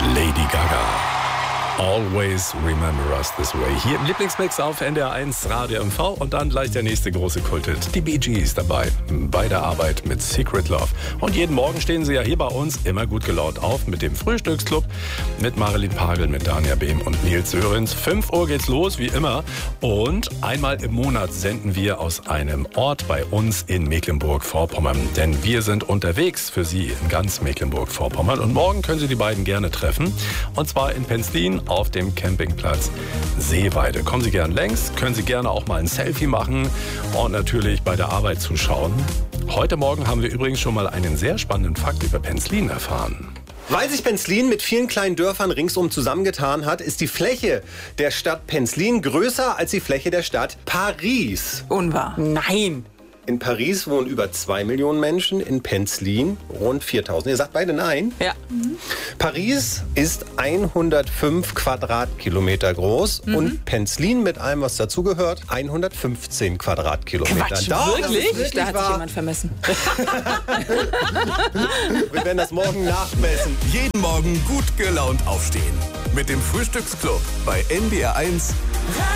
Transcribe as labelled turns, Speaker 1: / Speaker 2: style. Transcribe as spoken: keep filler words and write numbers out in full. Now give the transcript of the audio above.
Speaker 1: Lady Gaga. Always remember us this way. Hier im Lieblingsmix auf N D R eins Radio M V und dann gleich der nächste große Kulthit. Die Bee Gees dabei bei der Arbeit mit Secret Love. Und jeden Morgen stehen sie ja hier bei uns immer gut gelaunt auf mit dem Frühstücksclub mit Marilyn Pagel, mit Dania Behm und Nils Sörenz. fünf Uhr geht's los, wie immer. Und einmal im Monat senden wir aus einem Ort bei uns in Mecklenburg-Vorpommern. Denn wir sind unterwegs für Sie in ganz Mecklenburg-Vorpommern. Und morgen können Sie die beiden gerne treffen. Und zwar in Penzlin auf dem Campingplatz Seeweide. Kommen Sie gern längs, können Sie gerne auch mal ein Selfie machen und natürlich bei der Arbeit zuschauen. Heute Morgen haben wir übrigens schon mal einen sehr spannenden Fakt über Penzlin erfahren.
Speaker 2: Weil sich Penzlin mit vielen kleinen Dörfern ringsum zusammengetan hat, ist die Fläche der Stadt Penzlin größer als die Fläche der Stadt Paris.
Speaker 3: Unwahr. Nein.
Speaker 2: In Paris wohnen über zwei Millionen Menschen, in Penzlin rund viertausend. Ihr sagt beide nein?
Speaker 3: Ja. Mhm.
Speaker 2: Paris ist hundertfünf Quadratkilometer groß mhm. und Penzlin mit allem, was dazugehört, hundertfünfzehn Quadratkilometer.
Speaker 3: Quatsch,
Speaker 2: Doch,
Speaker 3: wirklich?
Speaker 2: wirklich?
Speaker 3: Da hat
Speaker 2: wahr.
Speaker 3: sich jemand vermessen.
Speaker 2: Wir werden das morgen nachmessen.
Speaker 1: Jeden Morgen gut gelaunt aufstehen. Mit dem Frühstücksclub bei N D R eins.